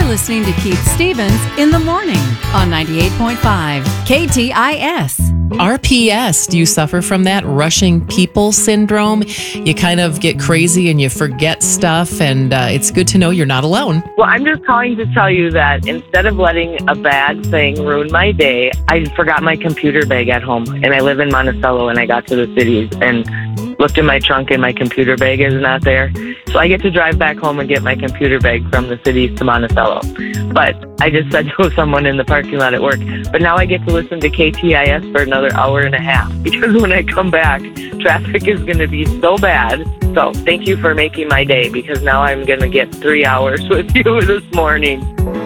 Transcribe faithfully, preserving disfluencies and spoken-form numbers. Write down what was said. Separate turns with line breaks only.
listening to Keith Stevens in the morning on ninety-eight point five K T I S.
R P S, do you suffer from that rushing people syndrome? You kind of get crazy and you forget stuff, and uh, it's good to know you're not alone.
Well, I'm just calling to tell you that instead of letting a bad thing ruin my day, I forgot my computer bag at home, and I live in Monticello, and I got to the cities and looked in my trunk, and my computer bag is not there. So I get to drive back home and get my computer bag from the cities to Monticello. But I just said to someone in the parking lot at work, but now I get to listen to K T I S for another hour and a half, because when I come back, traffic is going to be so bad. So thank you for making my day, because now I'm going to get three hours with you this morning.